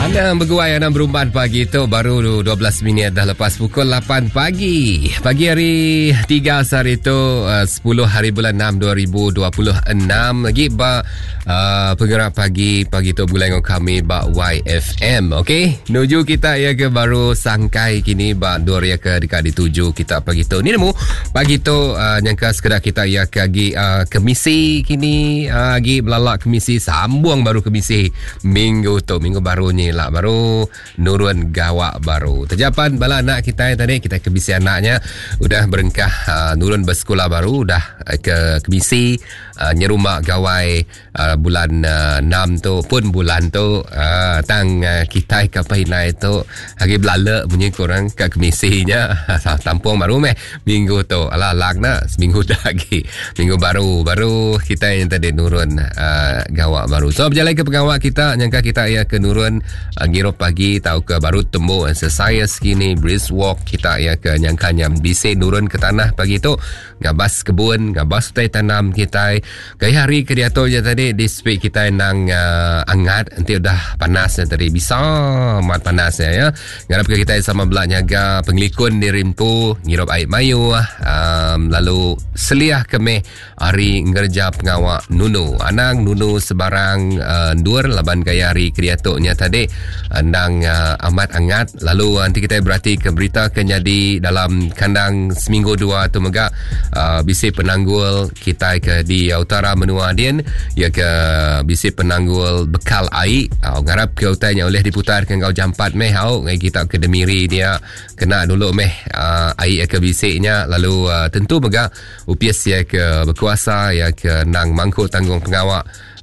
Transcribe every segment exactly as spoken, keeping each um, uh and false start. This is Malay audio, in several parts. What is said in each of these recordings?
Anda berguai enam berumban pagi tu baru dua belas minit dah lepas pukul lapan pagi. Pagi hari tiga hari tu uh, sepuluh hari bulan enam dua ribu dua puluh enam lagi ba uh, penggerak pagi pagi tu bulan dengan kami ba Y F M. Okey, nuju kita ya ke baru sangkai kini ba dua ya ke dekat dituju kita pagi tu. Ni nemu pagi tu uh, nyangka sekedar kita ya ke agi uh, kemisi kini uh, agi belalak kemisi sambung baru kemisi minggu tu minggu baru ni lah baru nurun gawak baru. Terjapan bala anak kita yang tadi kita kebisi anaknya udah berengkah uh, nurun bersekolah baru udah uh, ke kebisi uh, nyerumak gawai uh, bulan uh, enam tu pun bulan tu uh, tang uh, kita kapainai tu hari belala bunyi korang ke kemisinya tampung baru meh minggu tu alah lagna seminggu dah lagi minggu baru baru kita yang tadi nurun uh, gawak baru. So berjalan ke pengawak kita nyangka kita ya ke nurun uh, ngiro pagi tahu ke baru temu exercise kini brisk walk kita ya ke nyangkanya bisa nurun ke tanah pagi tu ngabas kebun ngabas hutai tanam kita gaya hari ke dia tu je tadi di speak kita nang uh, angat nanti udah panas ya, tadi bisa mat panas ya, ya. Ngarap ke kita sama belak nyaga penglikun di rimpu ngirop air mayu um, lalu seliah kemeh hari ngerja pengawak nunu anang nunu sebarang uh, dur laban gaya hari ke dia tu nya tadi andang uh, amat angat lalu nanti kita berarti ke berita ke jadi dalam kandang seminggu dua tu mega uh, bisi penanggul kita ke di utara menua Adien ya ke bisi penanggul bekal air uh, ngarap ke utanya oleh diputar ke kau jampat meh hau ngai kita ke demiri dia kena dulu meh uh, air ke bisiknya lalu uh, tentu mega upias ya ke berkuasa ya ke nang mangkuk tanggung pengawak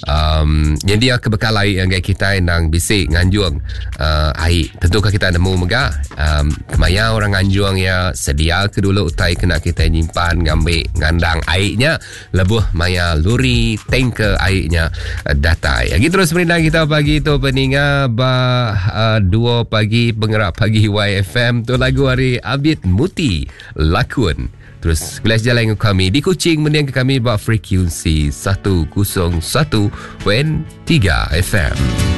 Um, yang dia kebekal air yang kita nang bisik nganjuang uh, air tentukah kita nemu mega um, kemaya orang nganjuang ya sedia ke dulu utai kena kita nyimpan ngambil ngandang airnya lebuh maya luri tanker airnya uh, datai lagi terus merindang kita pagi tu peninga ba uh, dua pagi penggerak pagi Y F M tu lagu hari Abid Muti lakun. Terus kelas jalan dengan kami di Kuching mendiang ke kami buat frekuensi seratus satu tiga F M.